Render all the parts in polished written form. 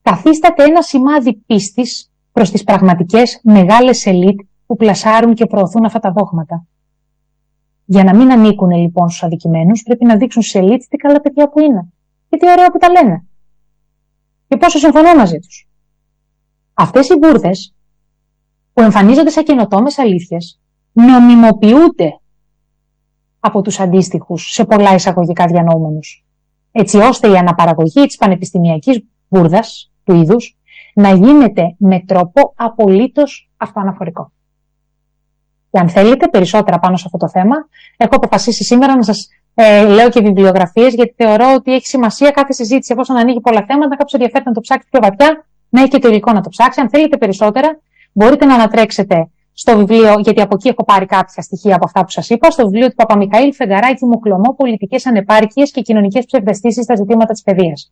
καθίσταται ένα σημάδι πίστης προς τις πραγματικές μεγάλες ελίτ που πλασάρουν και προωθούν αυτά τα δόγματα. Για να μην ανήκουν λοιπόν στους αδικημένους, πρέπει να δείξουν σε ελίτ τι καλά παιδιά που είναι και τι ωραία που τα λένε και πόσο συμφωνώ μαζί τους. Αυτές οι μπουρδες που εμφανίζονται σαν καινοτόμες αλήθειες νομιμοποιούνται από τους αντίστοιχους σε πολλά εισαγωγικά διανοούμενους, έτσι ώστε η αναπαραγωγή της πανεπιστημιακής μπουρδας του είδους να γίνεται με τρόπο απολύτως αυτοαναφορικό. Και αν θέλετε περισσότερα πάνω σε αυτό το θέμα, έχω αποφασίσει σήμερα να σας λέω και βιβλιογραφίες, γιατί θεωρώ ότι έχει σημασία κάθε συζήτηση, εφόσον ανοίγει πολλά θέματα, κάποιος ενδιαφέρεται να το ψάξει πιο βαθιά, να έχει και το υλικό να το ψάξει. Αν θέλετε περισσότερα, μπορείτε να ανατρέξετε στο βιβλίο, γιατί από εκεί έχω πάρει κάποια στοιχεία από αυτά που σας είπα, στο βιβλίο του Παπαμιχαήλ Φεγγαράκη Μουκλωμό, Πολιτικές Ανεπάρκειες και Κοινωνικές Ψευδαισθήσεις στα ζητήματα της παιδείας.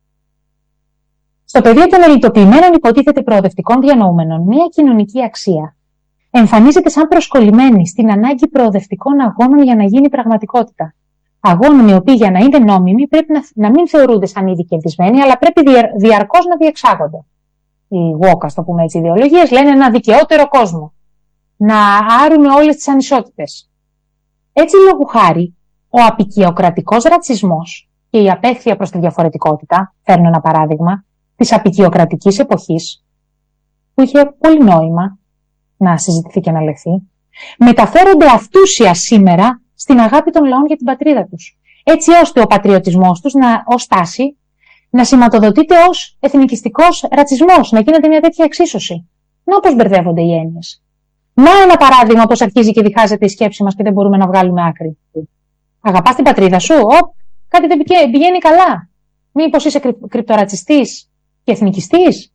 Στο πεδίο των ελιτοποιημένων υποτίθεται προοδευτικών διανοούμενων, μια κοινωνική αξία εμφανίζεται σαν προσκολλημένη στην ανάγκη προοδευτικών αγώνων για να γίνει πραγματικότητα. Αγώνων οι οποίοι για να είναι νόμιμοι πρέπει να μην θεωρούνται σαν ήδη κερδισμένοι, αλλά πρέπει διαρκώς να διεξάγονται. Οι woke, ας το πούμε έτσι, ιδεολογίες λένε ένα δικαιότερο κόσμο. Να άρουμε όλες τις ανισότητες. Έτσι, λόγου χάρη, ο απικιοκρατικός ρατσισμός και η απέχθεια προς τη διαφορετικότητα, φέρνω ένα παράδειγμα, της απικιοκρατικής εποχής, που είχε πολύ νόημα να συζητηθεί και να λεχθεί, μεταφέρονται αυτούσια σήμερα στην αγάπη των λαών για την πατρίδα τους. Έτσι ώστε ο πατριωτισμός τους ως τάση να σηματοδοτείται ως εθνικιστικός ρατσισμός, να γίνεται μια τέτοια εξίσωση. Να πώς μπερδεύονται οι έννοιες. Να ένα παράδειγμα πώς αρχίζει και διχάζεται η σκέψη μας και δεν μπορούμε να βγάλουμε άκρη. Αγαπάς την πατρίδα σου, κάτι δεν πηγαίνει καλά. Μήπως είσαι κρυπτορατσιστής και εθνικιστής.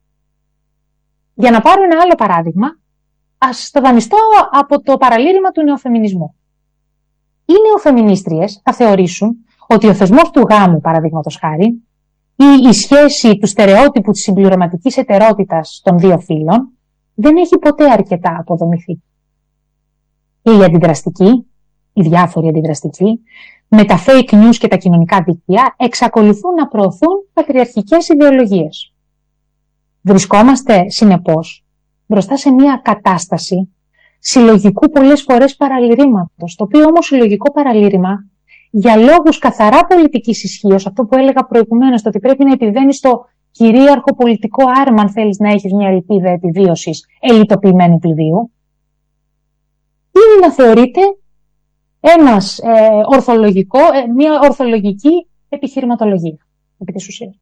Για να πάρω ένα άλλο παράδειγμα, ας το δανειστώ από το παραλήρημα του νεοφεμινισμού. Οι νεοφεμινίστριες θα θεωρήσουν ότι ο θεσμός του γάμου, παραδείγματος χάρη, ή η σχέση του στερεότυπου της συμπληρωματικής ετερότητας των δύο φύλων δεν έχει ποτέ αρκετά αποδομηθεί. Και οι διάφοροι αντιδραστικοί, με τα fake news και τα κοινωνικά δίκτυα, εξακολουθούν να προωθούν πατριαρχικές ιδεολογίες. Βρισκόμαστε, συνεπώς, μπροστά σε μια κατάσταση συλλογικού πολλές φορές παραλυρήματος, το οποίο όμως συλλογικό παραλήρημα, για λόγους καθαρά πολιτικής ισχύως, αυτό που έλεγα προηγουμένως, το ότι πρέπει να επιβαίνει στο κυρίαρχο πολιτικό άρμα, αν θέλεις να έχεις μια ελπίδα επιβίωσης ελιτοποιημένου πληδίου, είναι να θεωρείται μια ορθολογική επιχειρηματολογία, επί της ουσίας.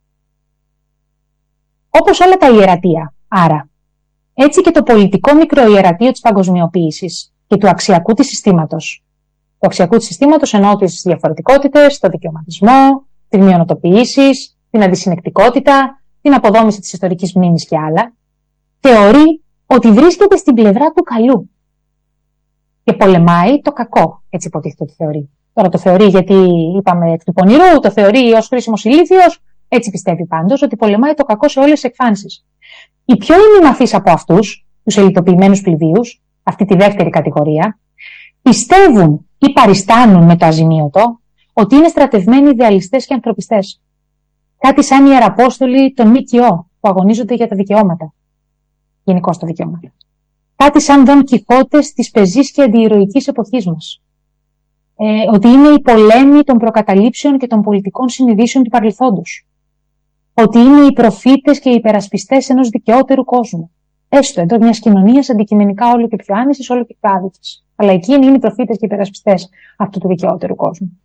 Όπως όλα τα ιερατεία, άρα, έτσι και το πολιτικό μικροϊερατείο της παγκοσμιοποίησης και του αξιακού της συστήματος. Το αξιακού της συστήματος εννοώ τις διαφορετικότητες, το δικαιωματισμό, τις μειονοτοποιήσεις, την αντισυνεκτικότητα, την αποδόμηση της ιστορικής μνήμης και άλλα, θεωρεί ότι βρίσκεται στην πλευρά του καλού και πολεμάει το κακό, έτσι υποτίθεται ότι θεωρεί. Τώρα το θεωρεί γιατί είπαμε εκ του πονηρού, το θεωρεί ως χρήσιμος ηλίθιος, έτσι πιστεύει πάντως ότι πολεμάει το κακό σε όλες τις εκφάνσεις. Οι πιο ημιμαθείς από αυτούς, τους ελιτοποιημένους πληδίους, αυτή τη δεύτερη κατηγορία, πιστεύουν ή παριστάνουν με το αζημίωτο ότι είναι στρατευμένοι ιδεαλιστές και ανθρωπιστές. Κάτι σαν οι ιεραπόστολοι των ΜΚΟ που αγωνίζονται για τα δικαιώματα. Γενικώς τα δικαιώματα. Κάτι σαν Δον Κιχώτες της πεζής και αντιηρωικής εποχής μας. Ότι είναι οι πολέμοι των προκαταλήψεων και των πολιτικών συνειδήσεων του παρελθόντος. Ότι είναι οι προφήτες και οι υπερασπιστές ενός δικαιότερου κόσμου. Έστω εντός μιας κοινωνίας αντικειμενικά όλο και πιο άνησης, όλο και πιο άδικης. Αλλά εκείνοι είναι οι προφήτες και οι υπερασπιστές αυτού του δικαιότερου κόσμου.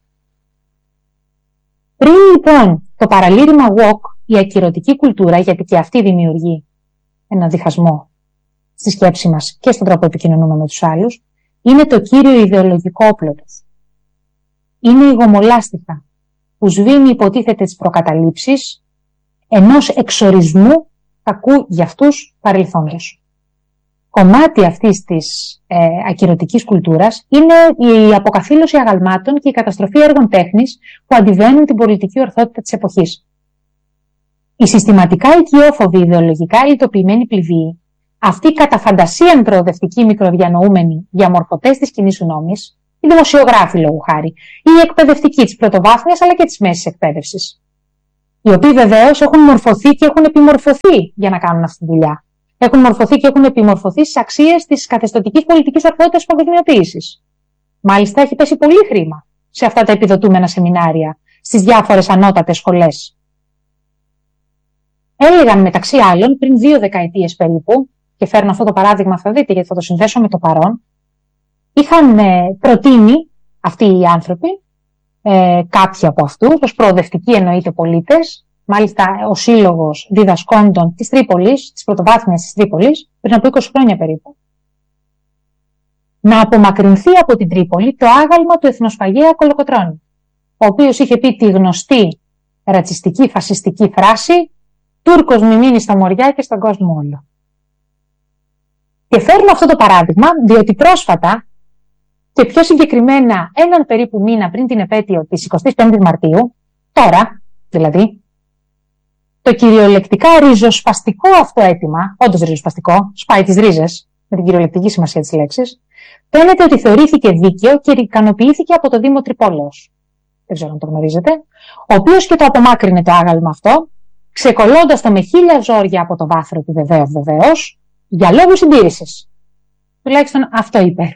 Πριν λοιπόν το παραλήρημα woke, η ακυρωτική κουλτούρα, γιατί και αυτή δημιουργεί ένα διχασμό στη σκέψη μας και στον τρόπο επικοινωνούμε με τους άλλους, είναι το κύριο ιδεολογικό όπλο τους. Είναι η γομολάστιχα που σβήνει υποτίθεται τις προκαταλήψεις ενός εξορισμού κακού για αυτούς παρελθόντος. Κομμάτι αυτής της ακυρωτικής κουλτούρας είναι η αποκαθήλωση αγαλμάτων και η καταστροφή έργων τέχνης που αντιβαίνουν την πολιτική ορθότητα της εποχής. Οι συστηματικά οικειόφοβοι, ιδεολογικά ελιτοποιημένοι πληβοί, αυτοί οι κατά φαντασίαν προοδευτικοί μικροδιανοούμενοι διαμορφωτές της κοινής γνώμης, οι δημοσιογράφοι λόγου χάρη, οι εκπαιδευτικοί της πρωτοβάθμιας αλλά και της μέσης εκπαίδευσης. οι οποίοι βεβαίως έχουν μορφωθεί και έχουν επιμορφωθεί για να κάνουν αυτή τη δουλειά. Έχουν μορφωθεί και έχουν επιμορφωθεί στις αξίες της καθεστωτικής πολιτικής ορθότητας της παγκοσμιοποίησης. Μάλιστα, έχει πέσει πολύ χρήμα σε αυτά τα επιδοτούμενα σεμινάρια, στις διάφορες ανώτατες σχολές. Έλεγαν μεταξύ άλλων πριν 2 δεκαετίες περίπου, και φέρνω αυτό το παράδειγμα, θα δείτε γιατί θα το συνδέσω με το παρόν, είχαν προτείνει αυτοί οι άνθρωποι, κάποιοι από αυτούς, ως προοδευτικοί εννοείται πολίτες, μάλιστα ο Σύλλογος Διδασκόντων της Τρίπολης, της Πρωτοβάθμιας της Τρίπολης, πριν από 20 χρόνια περίπου, να απομακρυνθεί από την Τρίπολη το άγαλμα του εθνοσφαγέα Κολοκοτρώνη, ο οποίος είχε πει τη γνωστή ρατσιστική, φασιστική φράση «Τούρκος μη μείνει στα μοριά και στον κόσμο όλο». Και φέρνω αυτό το παράδειγμα, διότι πρόσφατα, και πιο συγκεκριμένα έναν περίπου μήνα πριν την επέτειο της 25ης Μαρτίου, τώρα δηλαδή, το κυριολεκτικά ριζοσπαστικό αυτό αίτημα, όντως ριζοσπαστικό, σπάει τις ρίζες, με την κυριολεκτική σημασία της λέξης, φαίνεται ότι θεωρήθηκε δίκαιο και ικανοποιήθηκε από το Δήμο Τρυπόλεως. Δεν ξέρω αν το γνωρίζετε. Ο οποίος και το απομάκρυνε το άγαλμα αυτό, ξεκολλώντας το με 1000 ζόρια από το βάθρο του βεβαίως, για λόγους συντήρησης. Τουλάχιστον αυτό είπε.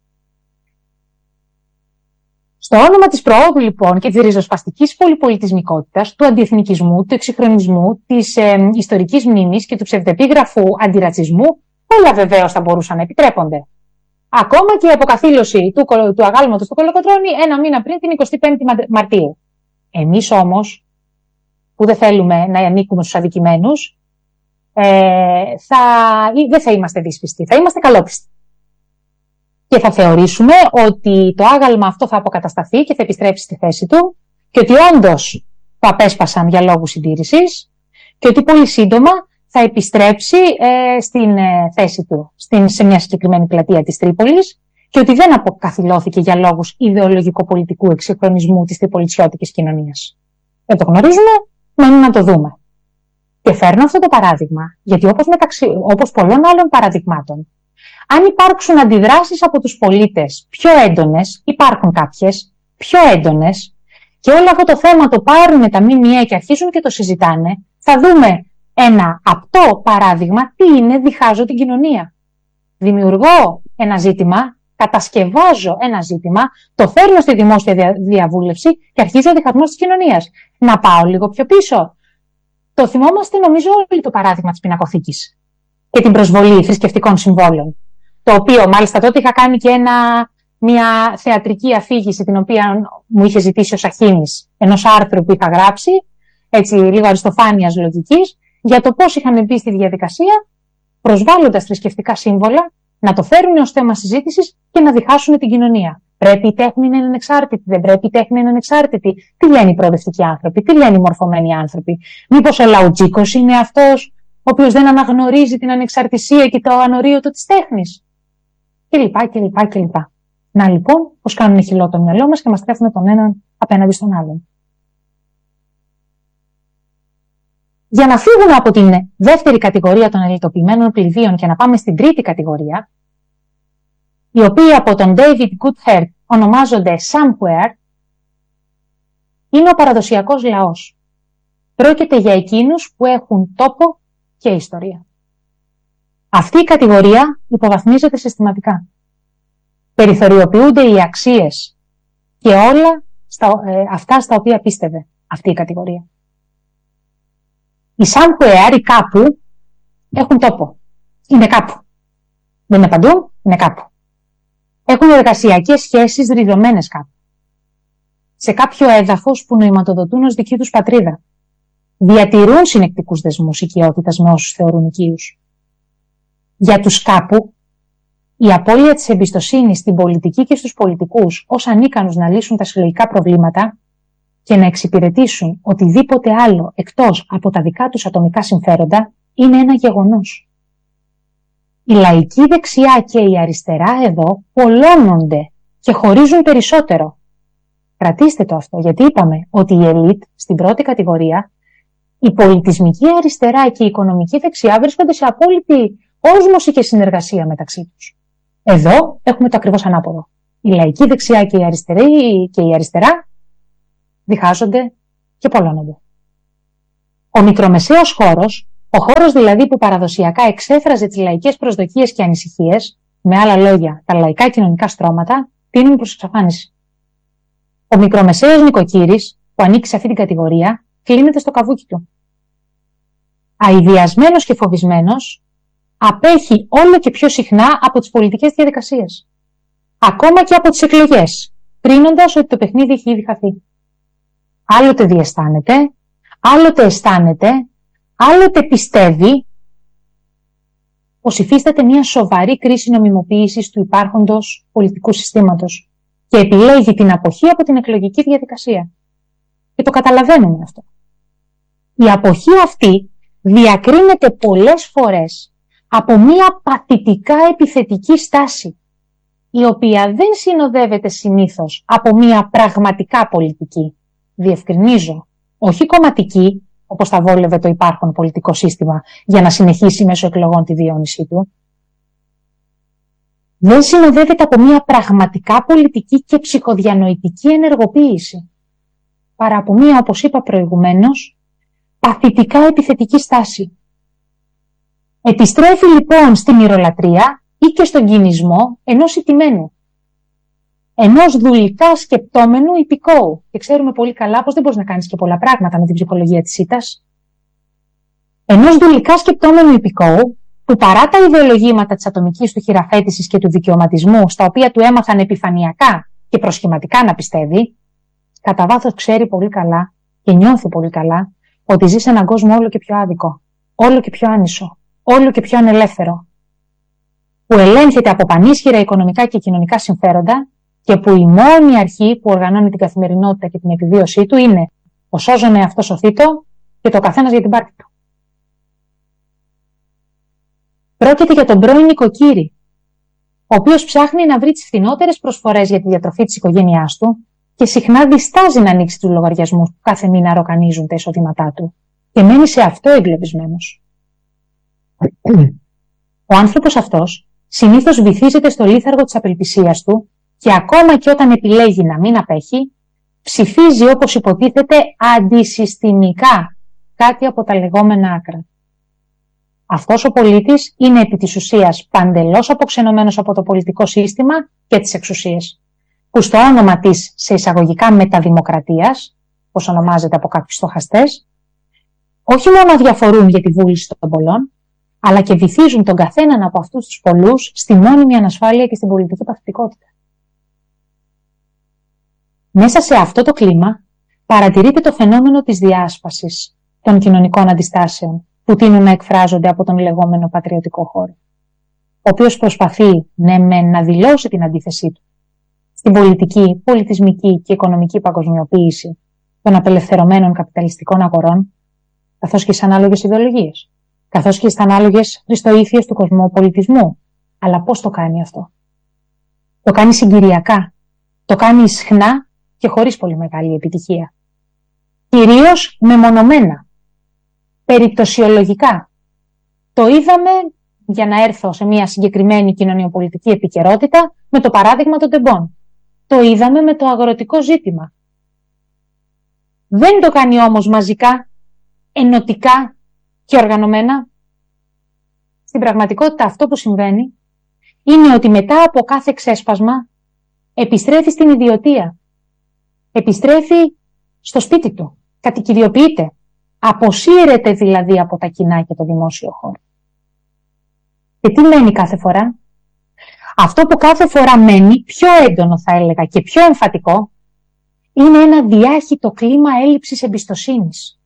Στο όνομα της προόδου λοιπόν και της ριζοσπαστικής πολυπολιτισμικότητας, του αντιεθνικισμού, του εξυγχρονισμού, της ιστορικής μνήμης και του ψευδεπίγραφου αντιρατσισμού, όλα βεβαίως θα μπορούσαν να επιτρέπονται. Ακόμα και η αποκαθήλωση του αγάλματος του Κολοκοτρώνη 1 μήνα πριν την 25η Μαρτίου. Εμείς όμως, που δεν θέλουμε να ανήκουμε στους αδικημένους, δεν θα είμαστε δύσπιστοι, θα είμαστε καλόπιστοι. Και θα θεωρήσουμε ότι το άγαλμα αυτό θα αποκατασταθεί και θα επιστρέψει στη θέση του και ότι όντως το απέσπασαν για λόγους συντήρησης και ότι πολύ σύντομα θα επιστρέψει στην θέση του σε μια συγκεκριμένη πλατεία της Τρίπολης και ότι δεν αποκαθιλώθηκε για λόγους ιδεολογικο-πολιτικού εξυγχρονισμού της τριπολιτσιώτικης κοινωνίας. Δεν το γνωρίζουμε, μένει να το δούμε. Και φέρνω αυτό το παράδειγμα, γιατί όπως πολλών άλλων παραδειγμάτων, αν υπάρξουν αντιδράσεις από τους πολίτες πιο έντονες, υπάρχουν κάποιες πιο έντονες, και όλο αυτό το θέμα το πάρουν τα ΜΜΕ και αρχίζουν και το συζητάνε, θα δούμε ένα απτό παράδειγμα τι είναι διχάζω την κοινωνία. Δημιουργώ ένα ζήτημα, κατασκευάζω ένα ζήτημα, το φέρνω στη δημόσια διαβούλευση και αρχίζει ο διχασμός της κοινωνίας. Να πάω λίγο πιο πίσω. Το θυμόμαστε νομίζω όλοι το παράδειγμα της πινακοθήκης και την προσβολή θρησκευτικών συμβόλων. Το οποίο μάλιστα τότε είχα κάνει και μια θεατρική αφήγηση την οποία μου είχε ζητήσει ο Σαχίνης ενός άρθρου που είχα γράψει, έτσι λίγο αριστοφάνειας λογικής, για το πώς είχαν μπει στη διαδικασία προσβάλλοντας θρησκευτικά σύμβολα να το φέρουν ως θέμα συζήτησης και να διχάσουν την κοινωνία. Πρέπει η τέχνη να είναι ανεξάρτητη, δεν πρέπει η τέχνη να είναι ανεξάρτητη. Τι λένε οι προοδευτικοί άνθρωποι, τι λένε οι μορφωμένοι άνθρωποι. Μήπως ο Λαουτζίκος είναι αυτός ο οποίος δεν αναγνωρίζει την ανεξαρτησία και το ανορίωτο της τέχνης. Κλπ. Να λοιπόν, πώς κάνουν χυλό το μυαλό μας και μας τρέφουν τον έναν απέναντι στον άλλον. Για να φύγουμε από την δεύτερη κατηγορία των ελιτοποιημένων πληδίων και να πάμε στην τρίτη κατηγορία, οι οποίοι από τον David Goodhart ονομάζονται somewhere, είναι ο παραδοσιακός λαός. Πρόκειται για εκείνους που έχουν τόπο και ιστορία. Αυτή η κατηγορία υποβαθμίζεται συστηματικά. Περιθωριοποιούνται οι αξίες και όλα αυτά στα οποία πίστευε αυτή η κατηγορία. Οι somewhere, οι κάπου, έχουν τόπο. Είναι κάπου. Δεν είναι παντού, είναι κάπου. Έχουν εργασιακές σχέσεις ριζωμένες κάπου. Σε κάποιο έδαφος που νοηματοδοτούν ως δική τους πατρίδα. Διατηρούν συνεκτικούς δεσμούς οικειότητας με όσους θεωρούν οικείους. Για τους κάπου, η απώλεια της εμπιστοσύνης στην πολιτική και στους πολιτικούς ως ανίκανους να λύσουν τα συλλογικά προβλήματα και να εξυπηρετήσουν οτιδήποτε άλλο εκτός από τα δικά τους ατομικά συμφέροντα είναι ένα γεγονός. Η λαϊκή δεξιά και η αριστερά εδώ πολλώνονται και χωρίζουν περισσότερο. Κρατήστε το αυτό, γιατί είπαμε ότι η ελίτ στην πρώτη κατηγορία, η πολιτισμική αριστερά και η οικονομική δεξιά βρίσκονται σε απόλυτη όσμωση και συνεργασία μεταξύ τους. Εδώ έχουμε το ακριβώς ανάποδο. Η λαϊκή δεξιά και η αριστερά διχάζονται και πολλώνονται. Ο μικρομεσαίος χώρος, ο χώρος δηλαδή που παραδοσιακά εξέφραζε τις λαϊκές προσδοκίες και ανησυχίες, με άλλα λόγια, τα λαϊκά κοινωνικά στρώματα, τείνουν προς εξαφάνιση. Ο μικρομεσαίος νοικοκύρης, που ανήκει σε αυτή την κατηγορία, κλείνεται στο καβούκι του. Αηδιασμένος και φοβισμένος, απέχει όλο και πιο συχνά από τις πολιτικές διαδικασίες. Ακόμα και από τις εκλογές, κρίνοντας ότι το παιχνίδι έχει ήδη χαθεί. Άλλοτε διαισθάνεται, άλλοτε αισθάνεται, άλλοτε πιστεύει πως υφίσταται μια σοβαρή κρίση νομιμοποίησης του υπάρχοντος πολιτικού συστήματος και επιλέγει την αποχή από την εκλογική διαδικασία. Και το καταλαβαίνουμε αυτό. Η αποχή αυτή διακρίνεται πολλές φορές από μια παθητικά επιθετική στάση, η οποία δεν συνοδεύεται συνήθως από μια πραγματικά πολιτική. Διευκρινίζω, όχι κομματική, όπως θα βόλευε το υπάρχον πολιτικό σύστημα για να συνεχίσει μέσω εκλογών τη διαιώνισή του. Δεν συνοδεύεται από μια πραγματικά πολιτική και ψυχοδιανοητική ενεργοποίηση, παρά από μια, όπως είπα προηγουμένως, παθητικά επιθετική στάση. Επιστρέφει λοιπόν στη μυρολατρεία ή και στον κινησμό ενός ηττημένου, ενός δουλικά σκεπτόμενου υπηκόου. Και ξέρουμε πολύ καλά πως δεν μπορείς να κάνεις και πολλά πράγματα με την ψυχολογία της ήττας. Ενός δουλικά σκεπτόμενου υπηκόου, που παρά τα ιδεολογήματα της ατομικής του χειραφέτησης και του δικαιωματισμού, στα οποία του έμαθαν επιφανειακά και προσχηματικά να πιστεύει, κατά βάθος ξέρει πολύ καλά και νιώθει πολύ καλά ότι ζει σε έναν κόσμο όλο και πιο άδικο, όλο και πιο άνισο, όλο και πιο ανελεύθερο, που ελέγχεται από πανίσχυρα οικονομικά και κοινωνικά συμφέροντα και που η μόνη αρχή που οργανώνει την καθημερινότητα και την επιβίωσή του είναι ο σώζον εαυτός σωθήτω και το καθένας για την πάρτη του. Πρόκειται για τον πρώην νοικοκύρη, ο οποίος ψάχνει να βρει τις φθηνότερες προσφορές για τη διατροφή της οικογένειάς του και συχνά διστάζει να ανοίξει τους λογαριασμούς που κάθε μήνα ροκανίζουν τα εισοδήματά του και μένει σε αυτό εγκλωβισμένος. Ο άνθρωπος αυτός συνήθως βυθίζεται στο λίθαργο της απελπισίας του και ακόμα και όταν επιλέγει να μην απέχει, ψηφίζει όπως υποτίθεται αντισυστημικά κάτι από τα λεγόμενα άκρα. Αυτός ο πολίτης είναι επί της ουσίας παντελώς αποξενωμένος από το πολιτικό σύστημα και τις εξουσίες, που στο όνομα της σε εισαγωγικά μεταδημοκρατίας, όπως ονομάζεται από κάποιους στοχαστές, όχι μόνο διαφορούν για τη βούληση των πολλών, αλλά και βυθίζουν τον καθέναν από αυτούς τους πολλούς στη μόνιμη ανασφάλεια και στην πολιτική παθητικότητα. Μέσα σε αυτό το κλίμα παρατηρείται το φαινόμενο της διάσπασης των κοινωνικών αντιστάσεων που τείνουν να εκφράζονται από τον λεγόμενο πατριωτικό χώρο, ο οποίος προσπαθεί να δηλώσει την αντίθεσή του στην πολιτική, πολιτισμική και οικονομική παγκοσμιοποίηση των απελευθερωμένων καπιταλιστικών αγορών, καθώς και στις ανάλογες ιδεολογίες, καθώς και στις ανάλογες χριστοήθειες του κοσμοπολιτισμού. Αλλά πώς το κάνει αυτό? Το κάνει συγκυριακά, το κάνει ισχνά και χωρίς πολύ μεγάλη επιτυχία. Κυρίως μεμονωμένα, περιπτωσιολογικά. Το είδαμε, για να έρθω σε μια συγκεκριμένη κοινωνιοπολιτική επικαιρότητα, με το παράδειγμα των τεμπών. Το είδαμε με το αγροτικό ζήτημα. Δεν το κάνει όμως μαζικά, ενωτικά και οργανωμένα. Στην πραγματικότητα αυτό που συμβαίνει είναι ότι μετά από κάθε ξέσπασμα επιστρέφει στην ιδιωτεία. Επιστρέφει στο σπίτι του, κατοικιδιοποιείται. Αποσύρεται δηλαδή από τα κοινά και το δημόσιο χώρο. Και τι μένει κάθε φορά? Αυτό που κάθε φορά μένει, πιο έντονο θα έλεγα και πιο εμφατικό, είναι ένα διάχυτο κλίμα έλλειψης εμπιστοσύνης.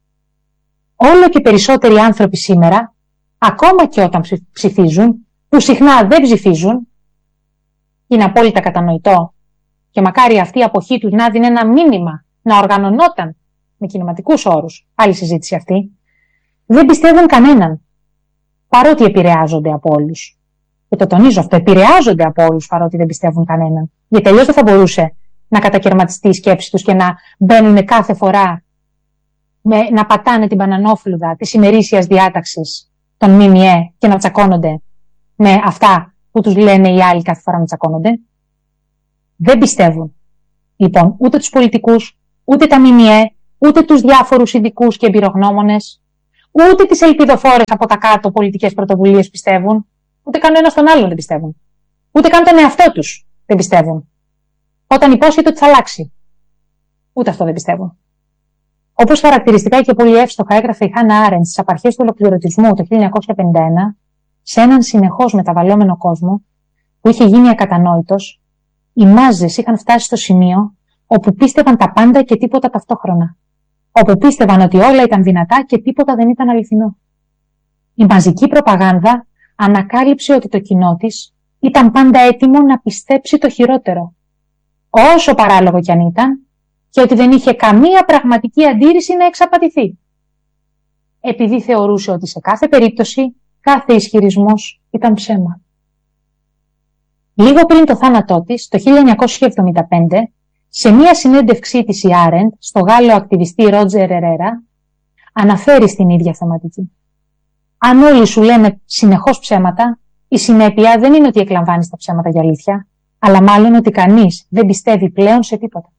Όλο και περισσότεροι άνθρωποι σήμερα, ακόμα και όταν ψηφίζουν, που συχνά δεν ψηφίζουν, είναι απόλυτα κατανοητό και μακάρι αυτή η αποχή του να δίνει ένα μήνυμα, να οργανωνόταν με κινηματικούς όρους, άλλη συζήτηση αυτή, δεν πιστεύουν κανέναν, παρότι επηρεάζονται από όλους. Και το τονίζω αυτό, επηρεάζονται από όλους παρότι δεν πιστεύουν κανέναν. Γιατί τελείως δεν θα μπορούσε να κατακαιρματιστεί η σκέψη τους και να μπαίνουν κάθε φορά να πατάνε την μπανανόφλουδα της ημερήσιας διάταξης των ΜΜΕ και να τσακώνονται με αυτά που τους λένε οι άλλοι κάθε φορά να τσακώνονται. Δεν πιστεύουν λοιπόν ούτε τους πολιτικούς, ούτε τα ΜΜΕ, ούτε τους διάφορους ειδικούς και εμπειρογνώμονες, ούτε τις ελπιδοφόρες από τα κάτω πολιτικές πρωτοβουλίες πιστεύουν, ούτε κανένα τον άλλον δεν πιστεύουν. Ούτε καν τον εαυτό τους δεν πιστεύουν. Όταν υπόσχεται ότι θα αλλάξει. Ούτε αυτό δεν πιστεύουν. Όπως χαρακτηριστικά και πολύ εύστοχα έγραφε η Χάνα Άρεντ στις απαρχές του ολοκληρωτισμού το 1951, σε έναν συνεχώς μεταβαλλόμενο κόσμο που είχε γίνει ακατανόητος, οι μάζες είχαν φτάσει στο σημείο όπου πίστευαν τα πάντα και τίποτα ταυτόχρονα. Όπου πίστευαν ότι όλα ήταν δυνατά και τίποτα δεν ήταν αληθινό. Η μαζική προπαγάνδα ανακάλυψε ότι το κοινό της ήταν πάντα έτοιμο να πιστέψει το χειρότερο, όσο παράλογο κι αν ήταν, και ότι δεν είχε καμία πραγματική αντίρρηση να εξαπατηθεί. Επειδή θεωρούσε ότι σε κάθε περίπτωση κάθε ισχυρισμός ήταν ψέμα. Λίγο πριν το θάνατό της, το 1975, σε μία συνέντευξή της η Άρεντ, στο Γάλλο ακτιβιστή Ρότζερ Ερέρα, αναφέρει στην ίδια θεματική. Αν όλοι σου λένε συνεχώς ψέματα, η συνέπεια δεν είναι ότι εκλαμβάνεις τα ψέματα για αλήθεια, αλλά μάλλον ότι κανείς δεν πιστεύει πλέον σε τίποτα.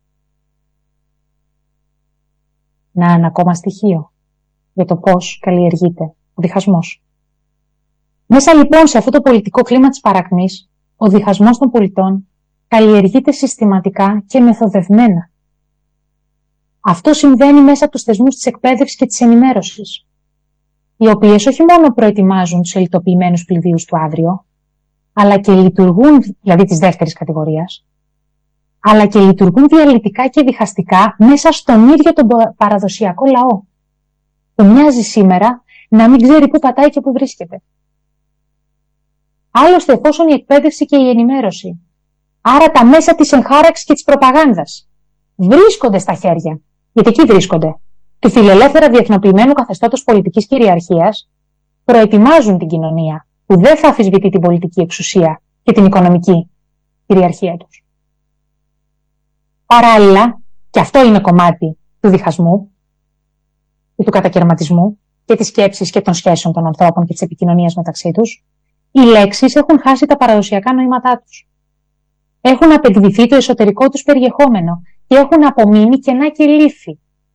Να ένα ακόμα στοιχείο για το πώς καλλιεργείται ο διχασμός. Μέσα λοιπόν σε αυτό το πολιτικό κλίμα της παρακμής, ο διχασμός των πολιτών καλλιεργείται συστηματικά και μεθοδευμένα. Αυτό συμβαίνει μέσα από τους θεσμούς της εκπαίδευσης και της ενημέρωσης, οι οποίες όχι μόνο προετοιμάζουν τους ελιτοποιημένους πληβίους του αύριο, αλλά και λειτουργούν, δηλαδή της δεύτερης κατηγορίας, αλλά και λειτουργούν διαλυτικά και διχαστικά μέσα στον ίδιο τον παραδοσιακό λαό, που μοιάζει σήμερα να μην ξέρει πού πατάει και πού βρίσκεται. Άλλωστε, εφόσον η εκπαίδευση και η ενημέρωση, άρα τα μέσα της εγχάραξης και της προπαγάνδας, βρίσκονται στα χέρια, γιατί εκεί βρίσκονται, του φιλελεύθερα διεθνοποιημένου καθεστώτος πολιτικής κυριαρχίας, προετοιμάζουν την κοινωνία που δεν θα αμφισβητεί την πολιτική εξουσία και την οικονομική κυριαρχία τους. Παράλληλα, και αυτό είναι κομμάτι του διχασμού και του κατακαιρματισμού και της σκέψης και των σχέσεων των ανθρώπων και της επικοινωνίας μεταξύ τους, οι λέξεις έχουν χάσει τα παραδοσιακά νοήματά τους. Έχουν απεκδηθεί το εσωτερικό τους περιεχόμενο και έχουν απομείνει κενά και λύθη.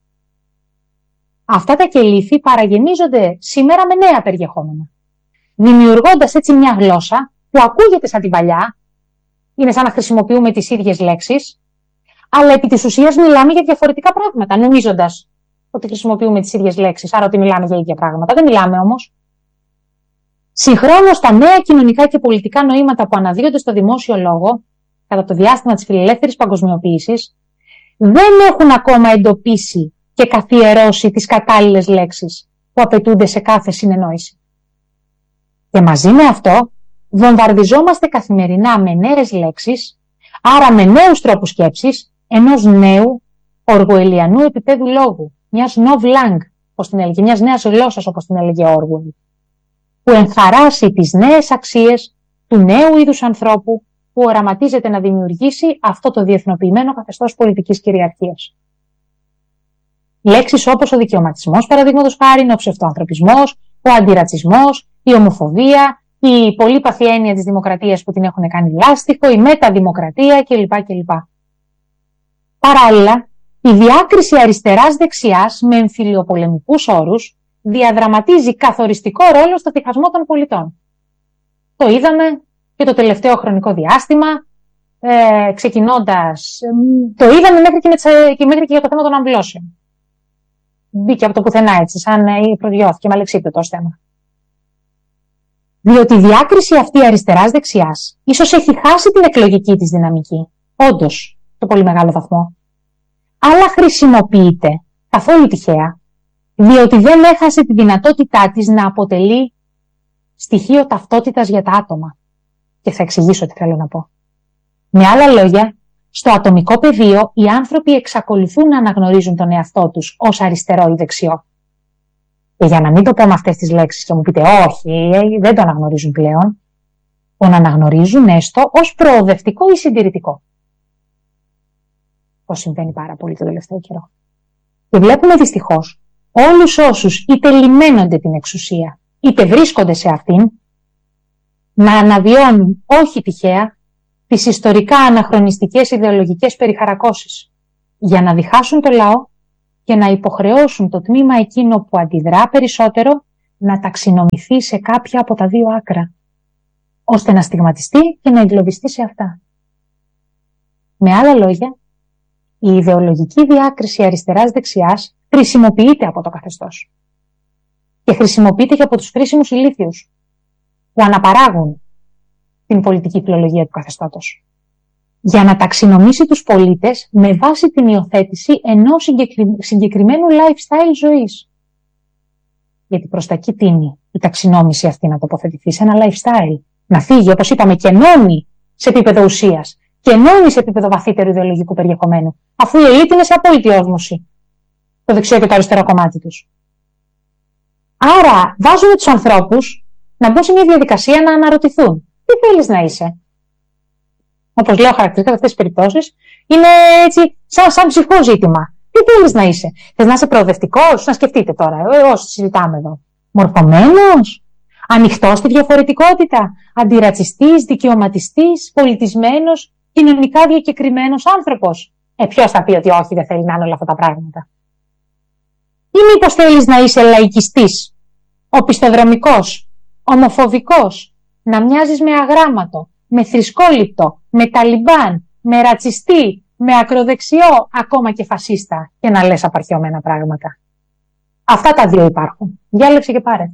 Αυτά τα κελύφη παραγεμίζονται σήμερα με νέα περιεχόμενα, δημιουργώντας έτσι μια γλώσσα που ακούγεται σαν την παλιά, είναι σαν να χρησιμοποιούμε τις ίδιες λέξεις, αλλά επί της ουσίας μιλάμε για διαφορετικά πράγματα, νομίζοντας ότι χρησιμοποιούμε τις ίδιες λέξεις, άρα ότι μιλάμε για ίδια πράγματα. Δεν μιλάμε όμως. Συγχρόνως, τα νέα κοινωνικά και πολιτικά νοήματα που αναδύονται στο δημόσιο λόγο, κατά το διάστημα της φιλελεύθερης παγκοσμιοποίησης, δεν έχουν ακόμα εντοπίσει και καθιερώσει τις κατάλληλες λέξεις που απαιτούνται σε κάθε συνεννόηση. Και μαζί με αυτό, βομβαρδιζόμαστε καθημερινά με νέες λέξεις, άρα με νέους τρόπους σκέψης, ενός νέου οργοελιανού επίπεδου λόγου, μιας novlang, όπως την έλεγε, μιας νέας γλώσσας, όπως την έλεγε Orwell, που ενθαρράσει τις νέες αξίες του νέου είδους ανθρώπου που οραματίζεται να δημιουργήσει αυτό το διεθνοποιημένο καθεστώς πολιτικής κυριαρχίας. Λέξεις όπως ο δικαιωματισμός, παραδείγματος χάριν, ο ψευτοανθρωπισμός, ο αντιρατσισμός, η ομοφοβία, η πολύπαθη έννοια της δημοκρατίας που την έχουν κάνει λάστιχο, η μεταδημοκρατία κλπ. Παράλληλα, η διάκριση αριστεράς-δεξιάς με εμφυλιοπολεμικούς όρους διαδραματίζει καθοριστικό ρόλο στο διχασμό των πολιτών. Το είδαμε και το τελευταίο χρονικό διάστημα, ξεκινώντας, το είδαμε μέχρι και για το θέμα των αμβλώσεων. Μπήκε από το πουθενά έτσι, σαν προδιώθηκε με αλεξίπτωτο ως θέμα. Διότι η διάκριση αυτή αριστεράς-δεξιάς ίσως έχει χάσει την εκλογική της δυναμική, όντως, σε πολύ μεγάλο βαθμό, αλλά χρησιμοποιείται καθόλου τυχαία, διότι δεν έχασε τη δυνατότητά της να αποτελεί στοιχείο ταυτότητας για τα άτομα. Και θα εξηγήσω τι θέλω να πω. Με άλλα λόγια, στο ατομικό πεδίο οι άνθρωποι εξακολουθούν να αναγνωρίζουν τον εαυτό τους ως αριστερό ή δεξιό. Και για να μην το πω με αυτές τις λέξεις και μου πείτε όχι, δεν το αναγνωρίζουν πλέον, τον αναγνωρίζουν έστω ως προοδευτικό ή συντηρητικό. Πώς συμβαίνει πάρα πολύ το τελευταίο καιρό. Και βλέπουμε δυστυχώς όλους όσους είτε λιμένονται την εξουσία, είτε βρίσκονται σε αυτήν, να αναβιώνουν όχι τυχαία τις ιστορικά αναχρονιστικές ιδεολογικές περιχαρακώσεις για να διχάσουν το λαό και να υποχρεώσουν το τμήμα εκείνο που αντιδρά περισσότερο να ταξινομηθεί σε κάποια από τα δύο άκρα, ώστε να στιγματιστεί και να εγκλωβιστεί σε αυτά. Με άλλα λόγια, η ιδεολογική διάκριση αριστεράς-δεξιάς χρησιμοποιείται από το καθεστώς. Και χρησιμοποιείται και από τους χρήσιμους ηλίθιους, που αναπαράγουν την πολιτική φιλολογία του καθεστώτος, για να ταξινομήσει τους πολίτες με βάση την υιοθέτηση ενός συγκεκριμένου lifestyle ζωής. Γιατί προς τα εκεί τίνει η ταξινόμηση αυτή να τοποθετηθεί σε ένα lifestyle. Να φύγει, όπως είπαμε, και ενώνει σε επίπεδο ουσίας και ενώνει σε επίπεδο βαθύτερου ιδεολογικού περιεχομένου, αφού η ελίτ είναι σε απόλυτη όσμωση το δεξιό και το αριστερό κομμάτι τους. Άρα βάζουμε τους ανθρώπους να μπουν σε μια διαδικασία να αναρωτηθούν. Τι θέλεις να είσαι? Όπως λέω χαρακτηριστικά σε αυτές τις περιπτώσεις, είναι έτσι σαν ψυχικό ζήτημα. Τι θέλεις να είσαι? Θες να είσαι προοδευτικός? Να σκεφτείτε τώρα, όσοι συζητάμε εδώ. Μορφωμένος? Ανοιχτός στη διαφορετικότητα? Αντιρατσιστής, δικαιωματιστής, πολιτισμένος, κοινωνικά διακεκριμένος άνθρωπος? Ποιος θα πει ότι όχι, δεν θέλει να είναι όλα αυτά τα πράγματα? Ή μήπως θέλεις να είσαι λαϊκιστής, οπισθοδρομικός, ομοφοβικός, να μοιάζεις με αγράμματο, με θρησκόληπτο, με ταλιμπάν, με ρατσιστή, με ακροδεξιό, ακόμα και φασίστα, και να λες απαρχαιωμένα πράγματα? Αυτά τα δύο υπάρχουν. Διάλεξε και πάρε.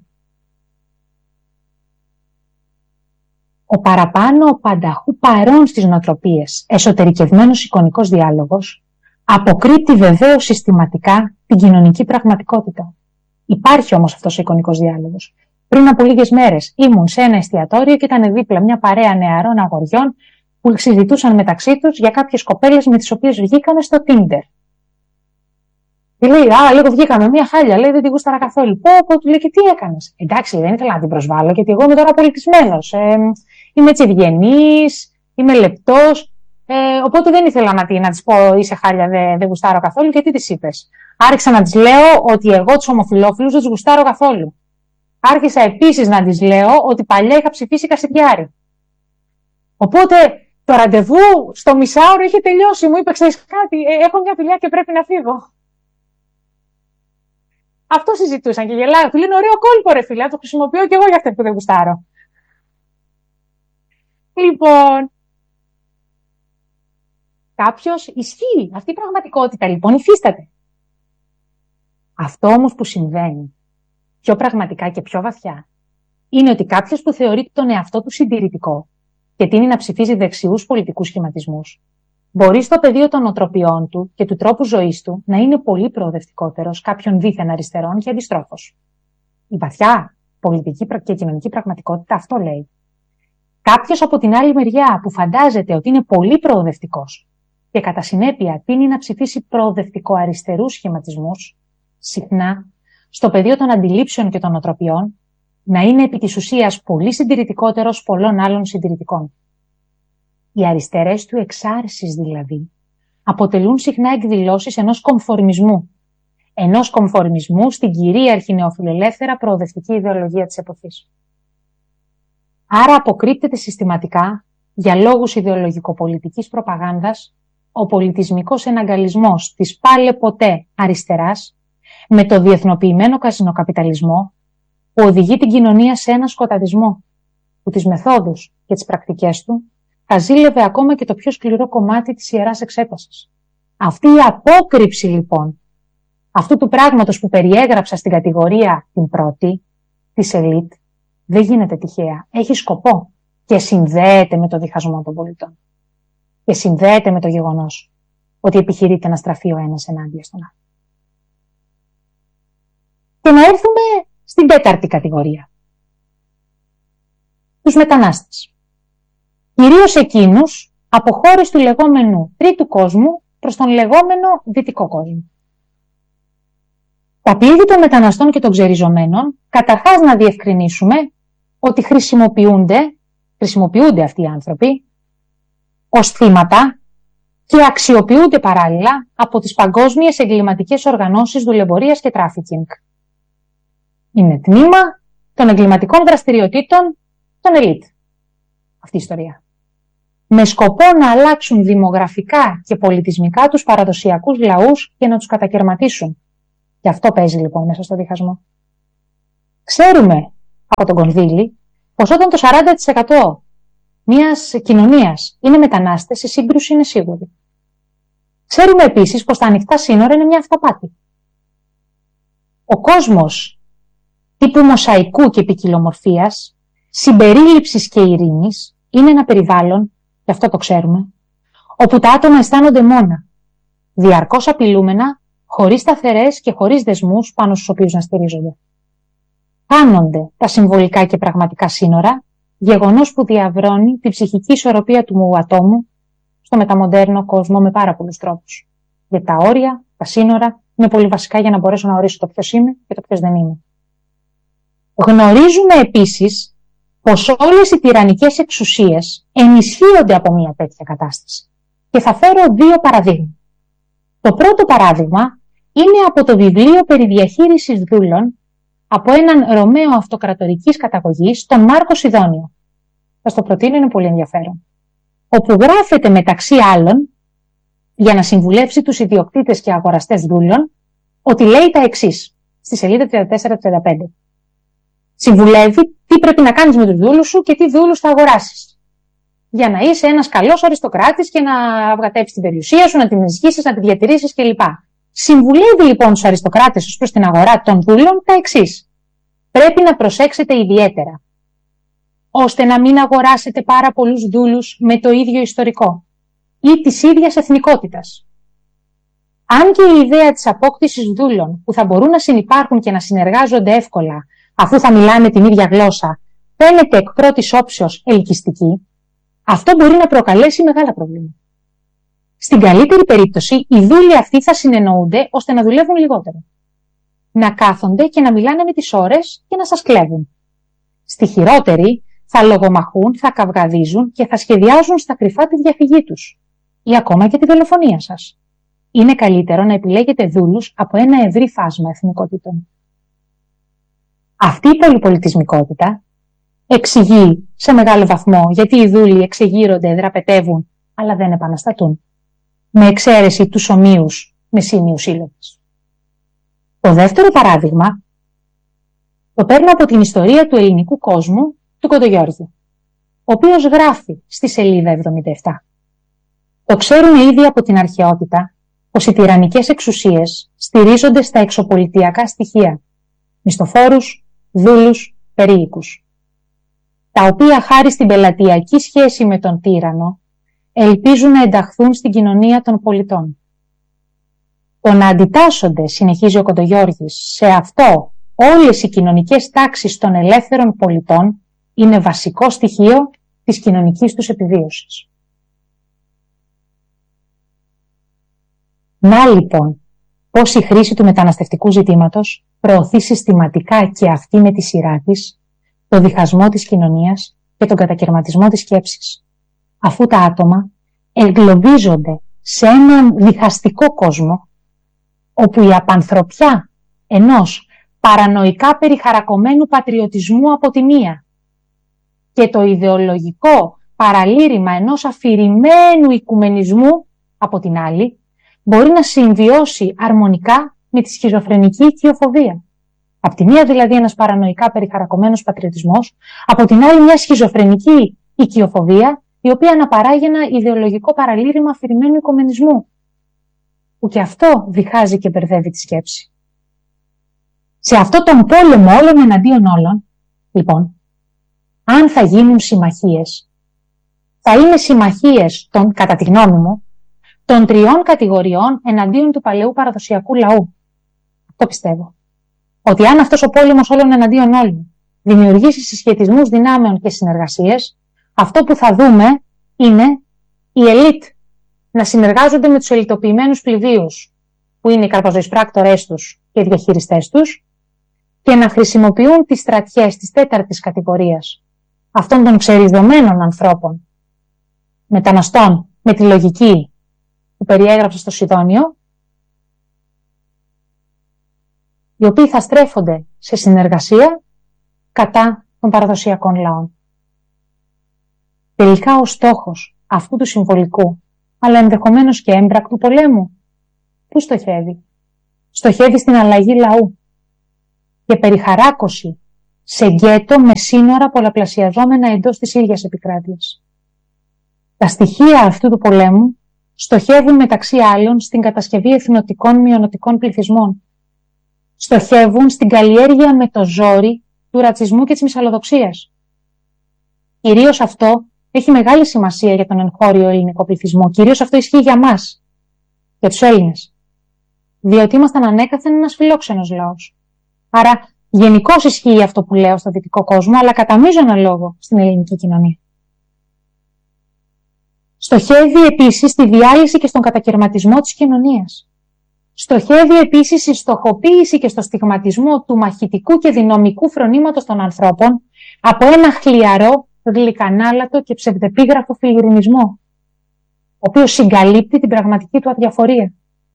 Ο παραπάνω, ο πανταχού παρών στις νοοτροπίες, εσωτερικευμένος εικονικός διάλογος, αποκρύπτει βεβαίως συστηματικά την κοινωνική πραγματικότητα. Υπάρχει όμως αυτός ο εικονικός διάλογος. Πριν από λίγες μέρες ήμουν σε ένα εστιατόριο και ήταν δίπλα μια παρέα νεαρών αγοριών που συζητούσαν μεταξύ τους για κάποιες κοπέλες με τις οποίες βγήκανε στο Tinder. Τη λέει, λίγο βγήκαμε μια χάλια, λέει, δεν τη γούσταρα καθόλου. Πω, του λέει, και τι έκανες? Εντάξει, δεν ήθελα να την προσβάλλω, γιατί εγώ είμαι τώρα πολιτισμένος. Είμαι έτσι ευγενής, είμαι λεπτός. Οπότε δεν ήθελα να της πω, είσαι χάλια, δεν γουστάρω καθόλου. Και τι της είπες? Άρχισα να της λέω ότι εγώ τους ομοφυλόφιλους δεν τους γουστάρω καθόλου. Άρχισα επίσης να της λέω ότι παλιά είχα ψηφίσει Κασιδιάρη. Οπότε το ραντεβού στο μισάωρο είχε τελειώσει. Μου είπε, ξέρεις κάτι, έχω μια δουλειά και πρέπει να φύγω. Αυτό συζητούσαν και γελάγα. Του λένε, ωραίο κόλπο ρε φίλε, το χρησιμοποιώ και εγώ για αυτά που δεν γουστάρω. Λοιπόν, κάποιος ισχύει. Αυτή η πραγματικότητα λοιπόν υφίσταται. Αυτό όμως που συμβαίνει πιο πραγματικά και πιο βαθιά είναι ότι κάποιος που θεωρεί τον εαυτό του συντηρητικό και τείνει να ψηφίζει δεξιούς πολιτικούς σχηματισμούς, μπορεί στο πεδίο των νοοτροπιών του και του τρόπου ζωής του να είναι πολύ προοδευτικότερος κάποιων δίθεν αριστερών και αντιστρόφως. Η βαθιά πολιτική και κοινωνική πραγματικότητα αυτό λέει. Κάποιος από την άλλη μεριά που φαντάζεται ότι είναι πολύ προοδευτικός και κατά συνέπεια τείνει να ψηφίσει προοδευτικό αριστερούς σχηματισμούς, συχνά στο πεδίο των αντιλήψεων και των νοοτροπιών να είναι επί της ουσίας πολύ συντηρητικότερος πολλών άλλων συντηρητικών. Οι αριστερές του εξάρσης δηλαδή αποτελούν συχνά εκδηλώσεις ενός κομφορμισμού. Ενός κομφορμισμού στην κυρίαρχη νεοφιλελεύθερα προοδευτική ιδεολογία της εποχής. Άρα αποκρύπτεται συστηματικά, για λόγους ιδεολογικοπολιτικής προπαγάνδας, ο πολιτισμικός εναγκαλισμός της πάλε ποτέ αριστεράς με το διεθνοποιημένο καζινοκαπιταλισμό που οδηγεί την κοινωνία σε ένα σκοταδισμό που τις μεθόδους και τις πρακτικές του καζίλευε ακόμα και το πιο σκληρό κομμάτι της ιεράς εξέτασης. Αυτή η απόκρυψη λοιπόν αυτού του πράγματος που περιέγραψα στην κατηγορία την πρώτη, της ελίτ, δεν γίνεται τυχαία. Έχει σκοπό και συνδέεται με το διχασμό των πολιτών. Και συνδέεται με το γεγονός ότι επιχειρείται να στραφεί ο ένας ενάντια στον άλλο. Και να έρθουμε στην τέταρτη κατηγορία. Τους μετανάστες. Κυρίως εκείνους από χώρες του λεγόμενου τρίτου κόσμου προς τον λεγόμενο δυτικό κόσμο. Τα πλήθη των μεταναστών και των ξεριζωμένων, καταρχάς να διευκρινίσουμε ότι χρησιμοποιούνται αυτοί οι άνθρωποι ως θύματα και αξιοποιούνται παράλληλα από τις παγκόσμιες εγκληματικές οργανώσεις δουλεμπορίας και τράφικινγκ. Είναι τμήμα των εγκληματικών δραστηριοτήτων των ελίτ. Αυτή η ιστορία. με σκοπό να αλλάξουν δημογραφικά και πολιτισμικά τους παραδοσιακούς λαούς και να τους κατακερματίσουν. Και αυτό παίζει λοιπόν μέσα στο διχασμό. Ξέρουμε από τον Κονδύλη πως όταν το 40% μιας κοινωνίας είναι μετανάστες, η σύγκρουση είναι σίγουρη. Ξέρουμε επίσης πως τα ανοιχτά σύνορα είναι μια αυταπάτη. Ο κόσμος τύπου μοσαϊκού και ποικιλομορφίας, συμπερίληψης και ειρήνης είναι ένα περιβάλλον, και αυτό το ξέρουμε, όπου τα άτομα αισθάνονται μόνα, διαρκώς απειλούμενα, χωρίς σταθερές και χωρίς δεσμούς πάνω στους οποίους να στηρίζονται. Χάνονται τα συμβολικά και πραγματικά σύνορα, γεγονός που διαβρώνει την ψυχική ισορροπία του ατόμου στο μεταμοντέρνο κόσμο με πάρα πολλούς τρόπους. Γιατί τα όρια, τα σύνορα είναι πολύ βασικά για να μπορέσω να ορίσω το ποιος είμαι και το ποιος δεν είμαι. Γνωρίζουμε επίσης πως όλες οι τυραννικές εξουσίες ενισχύονται από μια τέτοια κατάσταση. Και θα φέρω δύο παραδείγματα. Το πρώτο παράδειγμα είναι από το βιβλίο περί διαχείρισης δούλων από έναν Ρωμαίο αυτοκρατορικής καταγωγής, τον Μάρκο Σιδόνιο. Θα στο προτείνω, είναι πολύ ενδιαφέρον. Όπου γράφεται μεταξύ άλλων, για να συμβουλεύσει τους ιδιοκτήτες και αγοραστές δούλων, ότι λέει τα εξής, στη σελίδα 34-35. Συμβουλεύει τι πρέπει να κάνεις με τους δούλους σου και τι δούλους θα αγοράσεις. Για να είσαι ένας καλός αριστοκράτης και να αυγατέψεις την περιουσία σου, να την ενισχύσεις, να τη διατηρήσεις κλπ. Συμβουλεύει λοιπόν τους αριστοκράτες ως προς την αγορά των δούλων τα εξής. Πρέπει να προσέξετε ιδιαίτερα, ώστε να μην αγοράσετε πάρα πολλούς δούλους με το ίδιο ιστορικό ή της ίδιας εθνικότητας. Αν και η ιδέα της απόκτησης δούλων που θα μπορούν να συνυπάρχουν και να συνεργάζονται εύκολα αφού θα μιλάνε την ίδια γλώσσα φαίνεται εκ πρώτης όψεως ελκυστική, αυτό μπορεί να προκαλέσει μεγάλα προβλήματα. Στην καλύτερη περίπτωση, οι δούλοι αυτοί θα συνεννοούνται ώστε να δουλεύουν λιγότερο. Να κάθονται και να μιλάνε με τις ώρες και να σας κλέβουν. Στη χειρότερη, θα λογομαχούν, θα καυγαδίζουν και θα σχεδιάζουν στα κρυφά τη διαφυγή τους ή ακόμα και τη δολοφονία σας. Είναι καλύτερο να επιλέγετε δούλους από ένα ευρύ φάσμα εθνικότητων. Αυτή η πολυπολιτισμικότητα εξηγεί σε μεγάλο βαθμό γιατί οι δούλοι εξεγείρονται, δραπετεύουν, αλλά δεν επαναστατούν, με εξαίρεση τους ομοίους με σύμμιους σύλλογες. Το δεύτερο παράδειγμα το παίρνω από την ιστορία του ελληνικού κόσμου του Κοντογιώργη, ο οποίος γράφει στη σελίδα 77. Το ξέρουμε ήδη από την αρχαιότητα πως οι τυραννικές εξουσίες στηρίζονται στα εξωπολιτιακά στοιχεία, μισθοφόρους, δούλους, περίοικους, τα οποία χάρη στην πελατειακή σχέση με τον τύραννο ελπίζουν να ενταχθούν στην κοινωνία των πολιτών. Το να αντιτάσσονται, συνεχίζει ο Κοντογιώργης, σε αυτό όλες οι κοινωνικές τάξεις των ελεύθερων πολιτών είναι βασικό στοιχείο της κοινωνικής τους επιβίωσης. Να λοιπόν πώς η χρήση του μεταναστευτικού ζητήματος προωθεί συστηματικά και αυτή με τη σειρά της το διχασμό της κοινωνίας και τον κατακερματισμό της σκέψης, αφού τα άτομα εγκλωβίζονται σε έναν διχαστικό κόσμο όπου η απανθρωπιά ενός παρανοϊκά περιχαρακωμένου πατριωτισμού από τη μία και το ιδεολογικό παραλήρημα ενός αφηρημένου οικουμενισμού από την άλλη μπορεί να συμβιώσει αρμονικά με τη σχιζοφρενική οικειοφοβία. Από τη μία δηλαδή ένας παρανοϊκά περιχαρακωμένος πατριωτισμός, από την άλλη μια σχιζοφρενική οικειοφοβία η οποία αναπαράγει ένα ιδεολογικό παραλήρημα αφηρημένου οικουμενισμού, που και αυτό διχάζει και μπερδεύει τη σκέψη. Σε αυτό τον πόλεμο όλων εναντίον όλων, λοιπόν, αν θα γίνουν συμμαχίες, θα είναι συμμαχίες κατά τη γνώμη μου, των τριών κατηγοριών εναντίον του παλαιού παραδοσιακού λαού. Αυτό πιστεύω. Ότι αν αυτός ο πόλεμος όλων εναντίον όλων δημιουργήσει συσχετισμούς δυνάμεων και συνεργασίες, αυτό που θα δούμε είναι οι ελίτ να συνεργάζονται με τους ελιτοποιημένους πληδίους, που είναι οι καρπαζοεισπράκτορές τους και οι διαχειριστές τους, και να χρησιμοποιούν τις στρατιές της τέταρτης κατηγορίας, αυτών των ξεριζωμένων ανθρώπων, μεταναστών με τη λογική που περιέγραψε στο Σιδόνιο, οι οποίοι θα στρέφονται σε συνεργασία κατά των παραδοσιακών λαών. Τελικά ο στόχος αυτού του συμβολικού, αλλά ενδεχομένως και έμπρακτου πολέμου? Πού στοχεύει? Στοχεύει στην αλλαγή λαού και περιχαράκωση σε γκέτο με σύνορα πολλαπλασιαζόμενα εντός της ίδιας επικράτειας. Τα στοιχεία αυτού του πολέμου στοχεύουν μεταξύ άλλων στην κατασκευή εθνοτικών μειονοτικών πληθυσμών. Στοχεύουν στην καλλιέργεια με το ζόρι του ρατσισμού και της μυσαλλοδοξίας. Κυρίως αυτό έχει μεγάλη σημασία για τον εγχώριο ελληνικό πληθυσμό. Κυρίως αυτό ισχύει για μας, για τους Έλληνες. Διότι ήμασταν ανέκαθεν ένας φιλόξενος λαός. Άρα γενικώς ισχύει αυτό που λέω στο δυτικό κόσμο, αλλά κατά μείζωνα λόγο στην ελληνική κοινωνία. Στοχεύει επίσης στη διάλυση και στον κατακαιρματισμό της κοινωνίας. Στοχεύει επίσης στη στοχοποίηση και στο στιγματισμό του μαχητικού και δυναμικού φρονήματος των ανθρώπων από ένα χλιαρό, γλυκανάλατο και ψευδεπίγραφο φιλιρινισμό, ο οποίος συγκαλύπτει την πραγματική του αδιαφορία.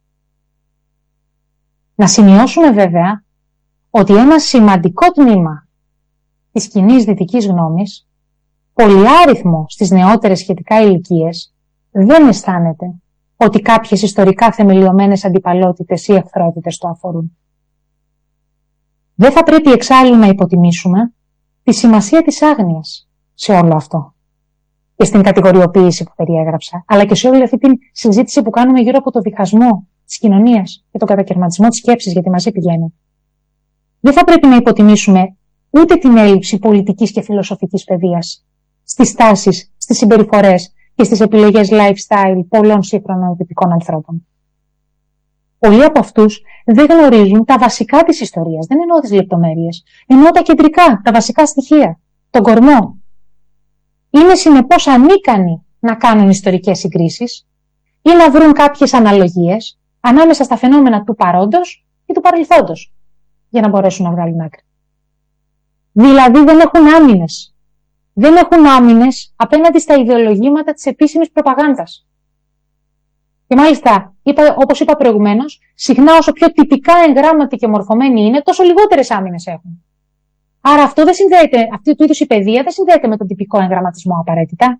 Να σημειώσουμε βέβαια ότι ένα σημαντικό τμήμα της κοινής δυτικής γνώμης, πολυάριθμο στις νεότερες σχετικά ηλικίες, δεν αισθάνεται ότι κάποιες ιστορικά θεμελιωμένες αντιπαλότητες ή εχθρότητες το αφορούν. Δεν θα πρέπει εξάλλου να υποτιμήσουμε τη σημασία της άγνοιας σε όλο αυτό και στην κατηγοριοποίηση που περιέγραψα, αλλά και σε όλη αυτή τη συζήτηση που κάνουμε γύρω από το διχασμό της κοινωνίας και τον κατακαιρματισμό της σκέψης, γιατί μαζί πηγαίνουν. Δεν θα πρέπει να υποτιμήσουμε ούτε την έλλειψη πολιτικής και φιλοσοφικής παιδείας στις τάσεις, στις συμπεριφορές και στις επιλογές lifestyle πολλών σύγχρονων δυτικών ανθρώπων. Πολλοί από αυτούς δεν γνωρίζουν τα βασικά της ιστορίας, δεν εννοώ τις λεπτομέρειες, εννοώ τα κεντρικά, τα βασικά στοιχεία, τον κορμό. Είναι συνεπώς ανίκανοι να κάνουν ιστορικές συγκρίσεις ή να βρουν κάποιες αναλογίες ανάμεσα στα φαινόμενα του παρόντος και του παρελθόντος, για να μπορέσουν να βγάλουν άκρη. Δηλαδή δεν έχουν άμυνες. Δεν έχουν άμυνες απέναντι στα ιδεολογήματα της επίσημης προπαγάνδας. Και μάλιστα, όπως είπα προηγουμένως, συχνά όσο πιο τυπικά εγγράμματοι και μορφωμένοι είναι, τόσο λιγότερες άμυνες έχουν. Άρα αυτό δεν συνδέεται, αυτή του είδους η παιδεία δεν συνδέεται με τον τυπικό εγγραμματισμό απαραίτητα.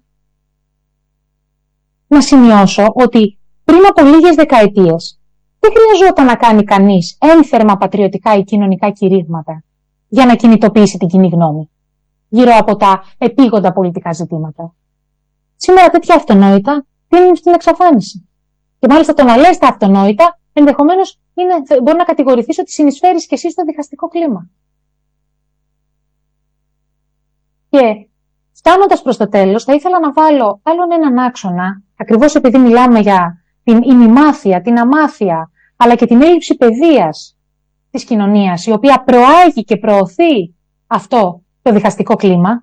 Να σημειώσω ότι πριν από λίγες δεκαετίες δεν χρειαζόταν να κάνει κανείς ένθερμα πατριωτικά ή κοινωνικά κηρύγματα για να κινητοποιήσει την κοινή γνώμη γύρω από τα επίγοντα πολιτικά ζητήματα. Σήμερα τέτοια αυτονόητα τείνουν στην εξαφάνιση. Και μάλιστα το να λες τα αυτονόητα ενδεχομένως μπορεί να κατηγορηθείς ότι συνεισφέρεις και εσύ στο διχαστικό κλίμα. Και φτάνοντας προς το τέλος, θα ήθελα να βάλω άλλον έναν άξονα, ακριβώς επειδή μιλάμε για την ημιμάθεια, την αμάθεια, αλλά και την έλλειψη παιδείας της κοινωνίας, η οποία προάγει και προωθεί αυτό το διχαστικό κλίμα,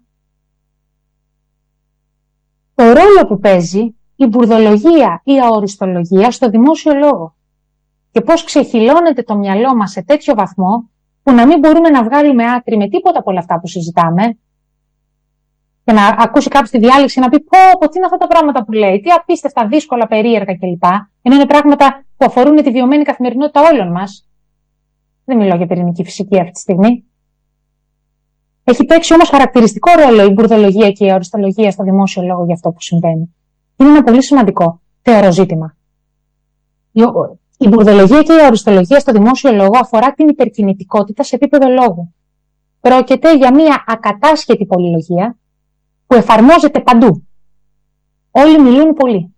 το ρόλο που παίζει η μπουρδολογία ή η αοριστολογία στο δημόσιο λόγο και πώς ξεχυλώνεται το μυαλό μας σε τέτοιο βαθμό που να μην μπορούμε να βγάλουμε άκρη με τίποτα από όλα αυτά που συζητάμε και να ακούσει κάποιος τη διάλεξη να πει πω τι είναι αυτά τα πράγματα που λέει, τι απίστευτα δύσκολα, περίεργα κλπ. Ενώ είναι πράγματα που αφορούν τη βιωμένη καθημερινότητα όλων μας. Δεν μιλάω για πυρηνική φυσική αυτή τη στιγμή. Έχει παίξει όμως χαρακτηριστικό ρόλο η μπουρδολογία και η αοριστολογία στο δημόσιο λόγο για αυτό που συμβαίνει. Είναι ένα πολύ σημαντικό θεωροζήτημα. Η μπουρδολογία και η αοριστολογία στο δημόσιο λόγο αφορά την υπερκινητικότητα σε επίπεδο λόγου. Πρόκειται για μια ακατάσχετη πολυλογία που εφαρμόζεται παντού. Όλοι μιλούν πολύ.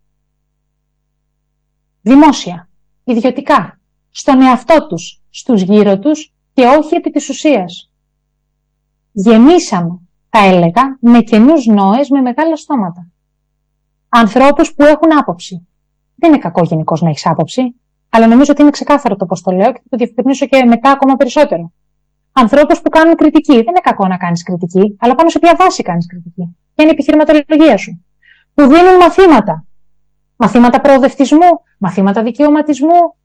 Δημόσια, ιδιωτικά, στον εαυτό τους, στους γύρω τους και όχι επί της ουσίας. Γεμίσαμε, θα έλεγα, με καινούς νόες με μεγάλα στόματα. Ανθρώπους που έχουν άποψη. Δεν είναι κακό γενικώς να έχεις άποψη, αλλά νομίζω ότι είναι ξεκάθαρο το πώς το λέω και θα το διευκρινίσω και μετά ακόμα περισσότερο. Ανθρώπους που κάνουν κριτική. Δεν είναι κακό να κάνεις κριτική, αλλά πάνω σε ποια βάση κάνεις κριτική. Ποια είναι η επιχειρηματολογία σου. Που δίνουν μαθήματα. Μαθήματα προοδευτισμού, μαθήματα δικαιωματισμού.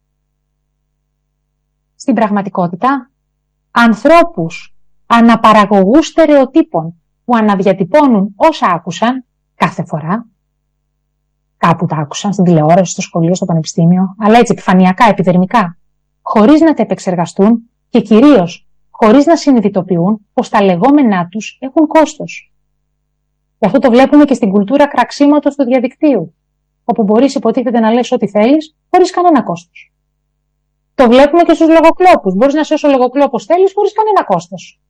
Στην πραγματικότητα, ανθρώπους αναπαραγωγούς στερεοτύπων που αναδιατυπώνουν όσα άκουσαν κάθε φορά. Κάπου τα άκουσαν, στην τηλεόραση, στο σχολείο, στο πανεπιστήμιο, αλλά έτσι επιφανειακά, επιδερμικά, χωρίς να τα επεξεργαστούν και κυρίως χωρίς να συνειδητοποιούν πως τα λεγόμενά τους έχουν κόστος. Γι' αυτό το βλέπουμε και στην κουλτούρα κραξίματος του διαδικτύου, όπου μπορείς υποτίθεται να λες ό,τι θέλεις, χωρίς κανένα κόστος. Το βλέπουμε και στους λογοκλόπους. Μπορείς να είσαι όσο λογοκλόπος θέλεις, χωρίς κανένα κόστος.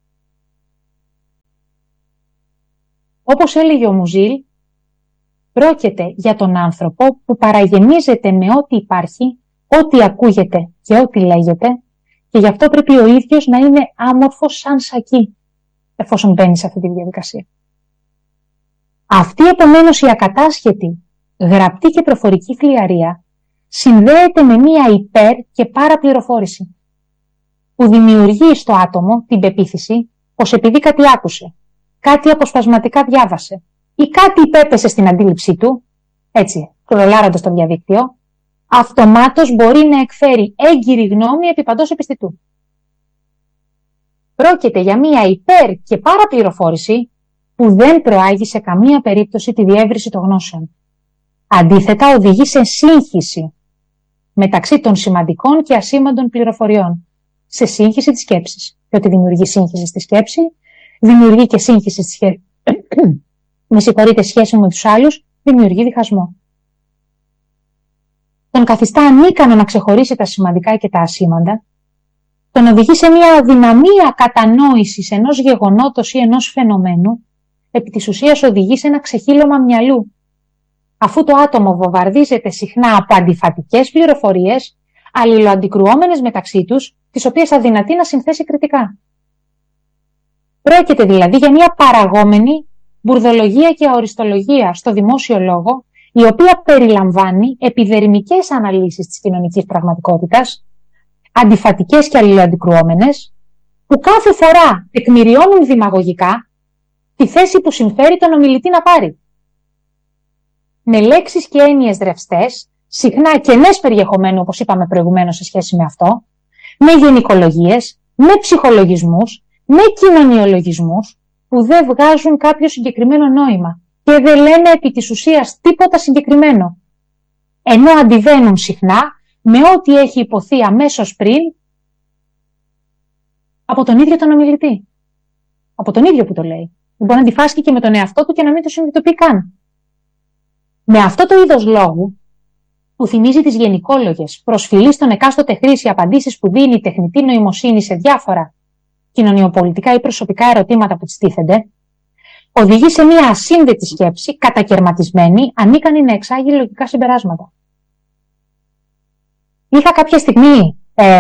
Όπως έλεγε ο Μουζίλ, πρόκειται για τον άνθρωπο που παραγεμίζεται με ό,τι υπάρχει, ό,τι ακούγεται και ό,τι λέγεται, και γι' αυτό πρέπει ο ίδιος να είναι άμορφος σαν σακί, εφόσον μπαίνει σε αυτή τη διαδικασία. Αυτή επομένως η ακατάσχετη, γραπτή και προφορική φλιαρία συνδέεται με μία υπέρ και παραπληροφόρηση, που δημιουργεί στο άτομο την πεποίθηση πως επειδή κάτι άκουσε, κάτι αποσπασματικά διάβασε ή κάτι υπέπεσε στην αντίληψή του, έτσι, κρολάροντας το διαδίκτυο, αυτομάτως μπορεί να εκφέρει έγκυρη γνώμη επί παντός επιστητού. Πρόκειται για μία υπέρ και παραπληροφόρηση που δεν προάγει σε καμία περίπτωση τη διεύρυνση των γνώσεων. Αντίθετα, οδηγεί σε σύγχυση μεταξύ των σημαντικών και ασήμαντων πληροφοριών, σε σύγχυση της σκέψης. Και ότι δημιουργεί σύγχυση στη σκέψη, δημιουργεί και σύγχυση στη σχέση. Σχέση με τους άλλους, δημιουργεί διχασμό. Τον καθιστά ανίκανο να ξεχωρίσει τα σημαντικά και τα ασήμαντα, τον οδηγεί σε μια αδυναμία κατανόησης ενός γεγονότος ή ενός φαινομένου, επί της ουσίας οδηγεί σε ένα ξεχύλωμα μυαλού, αφού το άτομο βομβαρδίζεται συχνά από αντιφατικές πληροφορίες, αλληλοαντικρουόμενες μεταξύ τους, τις οποίες αδυνατεί να συνθέσει κριτικά. Πρόκειται δηλαδή για μια παραγόμενη μπουρδολογία και αοριστολογία στο δημόσιο λόγο, η οποία περιλαμβάνει επιδερμικές αναλύσεις της κοινωνικής πραγματικότητας, αντιφατικές και αλληλοαντικρουόμενες, που κάθε φορά τεκμηριώνουν δημαγωγικά τη θέση που συμφέρει τον ομιλητή να πάρει. Με λέξεις και έννοιες ρευστές, συχνά κενές περιεχομένου, όπως είπαμε προηγουμένως σε σχέση με αυτό, με γενικολογίες, με ψυχολογισμούς, με κοινωνιολογισμούς, που δεν βγάζουν κάποιο συγκεκριμένο νόημα και δεν λένε επί της ουσίας τίποτα συγκεκριμένο, ενώ αντιβαίνουν συχνά με ό,τι έχει υποθεί αμέσως πριν από τον ίδιο τον ομιλητή. Από τον ίδιο που το λέει. Μπορεί να αντιφάσκει και με τον εαυτό του και να μην το συνειδητοποιεί καν. Με αυτό το είδος λόγου, που θυμίζει τις γενικόλογες, προσφυλεί στον εκάστοτε χρήση απαντήσεις που δίνει η τεχνητή νοημοσύνη σε διάφορα κοινωνιοπολιτικά ή προσωπικά ερωτήματα που της τίθενται, οδηγεί σε μια ασύνδετη σκέψη, κατακερματισμένη, ανίκανη να εξάγει λογικά συμπεράσματα. Είχα κάποια στιγμή,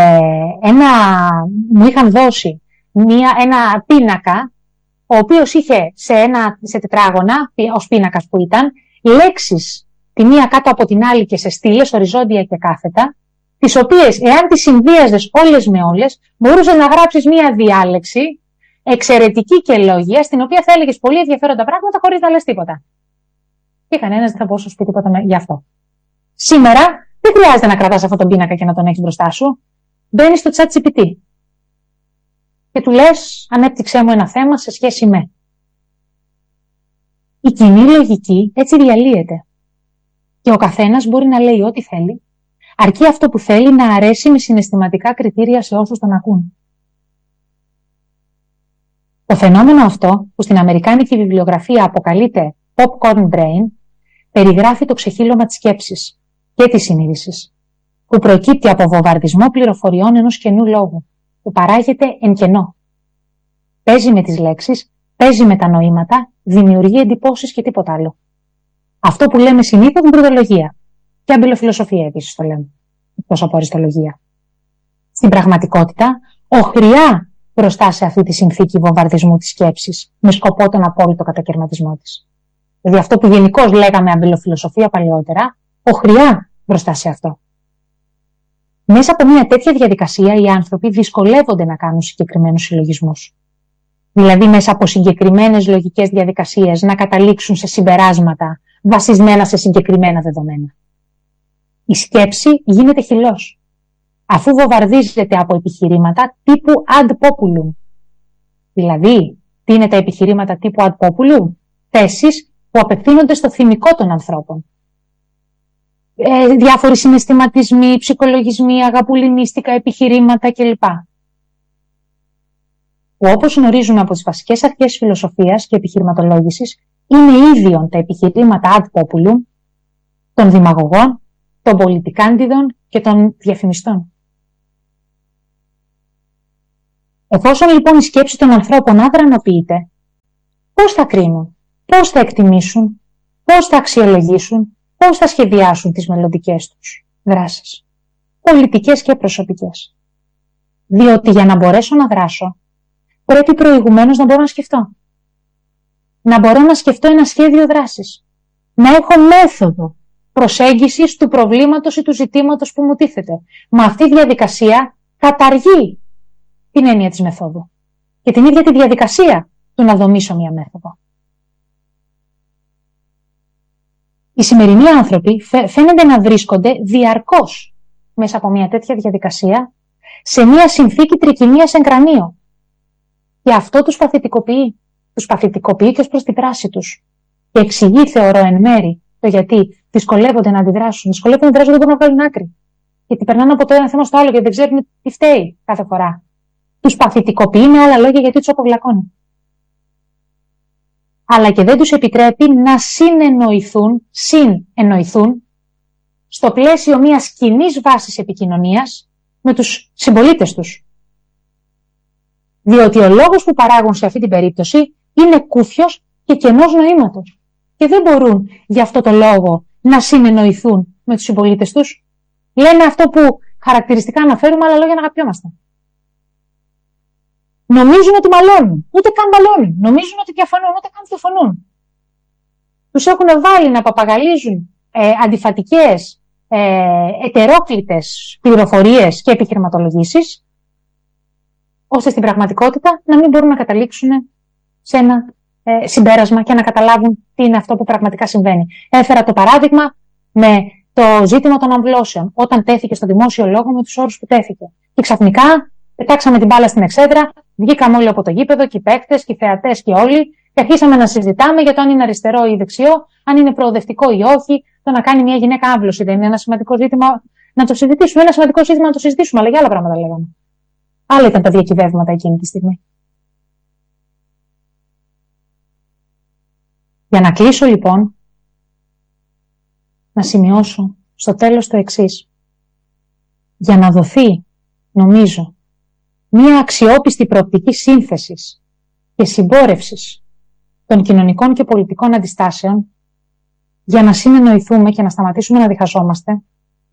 μου είχαν δώσει ένα πίνακα, ο οποίος είχε σε τετράγωνα, ως πίνακας που ήταν, λέξεις τη μία κάτω από την άλλη και σε στήλες, οριζόντια και κάθετα, τις οποίες, εάν τις συνδύαζες όλες με όλες, μπορούσες να γράψεις μία διάλεξη εξαιρετική και λόγια, στην οποία θα έλεγες πολύ ενδιαφέροντα πράγματα χωρίς να λες τίποτα. Και κανένας δεν θα μπορούσε να σου πει τίποτα γι' αυτό. Σήμερα δεν χρειάζεται να κρατάς αυτόν τον πίνακα και να τον έχεις μπροστά σου. Μπαίνεις στο ChatGPT και του λες, ανέπτυξέ μου ένα θέμα σε σχέση με. Η κοινή λογική έτσι διαλύεται. Και ο καθένας μπορεί να λέει ό,τι θέλει, αρκεί αυτό που θέλει να αρέσει με συναισθηματικά κριτήρια σε όσους τον ακούν. Το φαινόμενο αυτό, που στην αμερικάνικη βιβλιογραφία αποκαλείται popcorn brain, περιγράφει το ξεχύλωμα της σκέψης και της συνείδησης, που προκύπτει από βομβαρδισμό πληροφοριών ενός καινού λόγου, που παράγεται εν κενό. Παίζει με τις λέξεις, παίζει με τα νοήματα, δημιουργεί εντυπώσεις και τίποτα άλλο. Αυτό που λέμε συνήθως μπουρδολογία. Και αμπελοφιλοσοφία επίσης το λέμε, εκτός από αριστολογία. Στην πραγματικότητα, οχριά μπροστά σε αυτή τη συνθήκη βομβαρδισμού της σκέψης, με σκοπό τον απόλυτο κατακαιρματισμό της. Δηλαδή αυτό που γενικώς λέγαμε αμπελοφιλοσοφία παλαιότερα, οχριά μπροστά σε αυτό. Μέσα από μια τέτοια διαδικασία οι άνθρωποι δυσκολεύονται να κάνουν συγκεκριμένους συλλογισμούς. Δηλαδή μέσα από συγκεκριμένες λογικές διαδικασίες να καταλήξουν σε συμπεράσματα βασισμένα σε συγκεκριμένα δεδομένα. Η σκέψη γίνεται χυλός, αφού βομβαρδίζεται από επιχειρήματα τύπου ad populum. Δηλαδή, τι είναι τα επιχειρήματα τύπου ad populum? Θέσεις που απευθύνονται στο θυμικό των ανθρώπων. Διάφοροι συναισθηματισμοί, ψυχολογισμοί, αγαπουλινίστικα επιχειρήματα κλπ. Που όπως γνωρίζουμε από τις βασικές αρχές φιλοσοφίας και επιχειρηματολόγησης, είναι ίδιον τα επιχειρήματα ad populum των δημαγωγών, των πολιτικάντιδων και των διαφημιστών. Εφόσον λοιπόν η σκέψη των ανθρώπων αδρανοποιείται, πώς θα κρίνουν, πώς θα εκτιμήσουν, πώς θα αξιολογήσουν, πώς θα σχεδιάσουν τις μελλοντικές τους δράσεις, πολιτικές και προσωπικές? Διότι για να μπορέσω να δράσω, πρέπει προηγουμένως να μπορώ να σκεφτώ. Να μπορώ να σκεφτώ ένα σχέδιο δράσης. Να έχω μέθοδο προσέγγισης του προβλήματος ή του ζητήματος που μου τίθεται. Μα αυτή η διαδικασία καταργεί την έννοια της μεθόδου και την ίδια τη διαδικασία του να δομήσω μια μέθοδο. Οι σημερινοί άνθρωποι φαίνονται να βρίσκονται διαρκώς μέσα από μια τέτοια διαδικασία σε μια συνθήκη τρικυμίας εν κρανίο. Και αυτό τους παθητικοποιεί. Τους παθητικοποιεί και ως προς τη δράση τους. Και εξηγεί, θεωρώ, εν μέρη το γιατί δυσκολεύονται να αντιδράσουν. Δυσκολεύονται να αντιδράσουν, δεν μπορούν να βγάλουν άκρη. Γιατί περνάνε από το ένα θέμα στο άλλο και δεν ξέρουν τι φταίει κάθε φορά. Τους παθητικοποιεί με άλλα λόγια γιατί τους αποβλακώνει. Αλλά και δεν τους επιτρέπει να συνεννοηθούν στο πλαίσιο μιας κοινής βάσης επικοινωνίας με τους συμπολίτες τους. Διότι ο λόγος που παράγουν σε αυτή την περίπτωση είναι κούφιος και κενός νοήματος. Και δεν μπορούν γι' αυτό το λόγο να συνεννοηθούν με τους συμπολίτες τους. Λένε αυτό που χαρακτηριστικά αναφέρουμε, αλλά λόγια να αγαπιόμαστε. Νομίζουν ότι μαλώνουν, ούτε καν μαλώνουν. Νομίζουν ότι διαφωνούν, ούτε καν διαφωνούν. Τους έχουν βάλει να παπαγαλίζουν αντιφατικές, ετερόκλητες πληροφορίες και επιχειρηματολογήσεις, ώστε στην πραγματικότητα να μην μπορούν να καταλήξουν σε ένα συμπέρασμα και να καταλάβουν τι είναι αυτό που πραγματικά συμβαίνει. Έφερα το παράδειγμα με το ζήτημα των αμβλώσεων, όταν τέθηκε στο δημόσιο λόγο με τους όρους που τέθηκε. Και ξαφνικά πετάξαμε την μπάλα στην εξέδρα, βγήκαμε όλοι από το γήπεδο, και οι παίκτες, και οι θεατές και όλοι, και αρχίσαμε να συζητάμε για το αν είναι αριστερό ή δεξιό, αν είναι προοδευτικό ή όχι, το να κάνει μια γυναίκα άμβλωση. Δεν είναι ένα σημαντικό ζήτημα να το συζητήσουμε. Ένα σημαντικό ζήτημα να το συζητήσουμε, αλλά για άλλα πράγματα λέγαμε. Άλλα ήταν τα διακυβεύματα εκείνη τη στιγμή. Για να κλείσω λοιπόν, να σημειώσω στο τέλος το εξής. Για να δοθεί, νομίζω, μία αξιόπιστη προοπτική σύνθεσης και συμπόρευσης των κοινωνικών και πολιτικών αντιστάσεων, για να συνεννοηθούμε και να σταματήσουμε να διχαζόμαστε,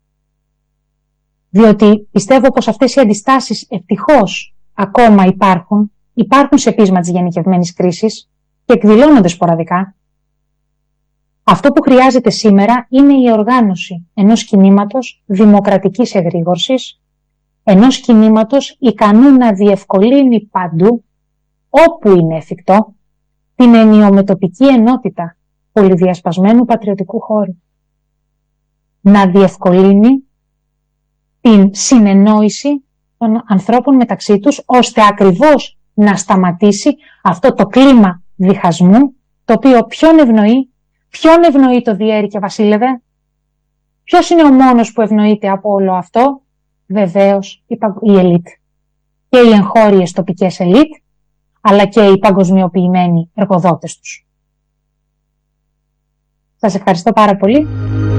διότι πιστεύω πως αυτές οι αντιστάσεις ευτυχώς ακόμα υπάρχουν σε πείσμα της γενικευμένης κρίσης και εκδηλώνονται σποραδικά. Αυτό που χρειάζεται σήμερα είναι η οργάνωση ενός κινήματος δημοκρατικής εγρήγορσης, ενός κινήματος ικανού να διευκολύνει παντού, όπου είναι εφικτό, την ενιομετωπική ενότητα πολυδιασπασμένου πατριωτικού χώρου. Να διευκολύνει την συνεννόηση των ανθρώπων μεταξύ τους, ώστε ακριβώς να σταματήσει αυτό το κλίμα διχασμού, το οποίο ποιον ευνοεί το διέρη και βασίλευε? Ποιος είναι ο μόνος που ευνοείται από όλο αυτό? Βεβαίως η ελίτ. Και οι εγχώριες τοπικές ελίτ, αλλά και οι παγκοσμιοποιημένοι εργοδότες τους. Σας ευχαριστώ πάρα πολύ.